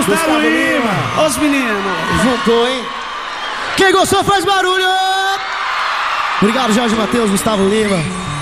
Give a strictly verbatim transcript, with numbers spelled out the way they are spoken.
Gustavo, Gustavo Lima. Lima. Os meninos. Juntou, hein? Quem gostou faz barulho. Obrigado, Jorge Mateus, Gustavo Lima.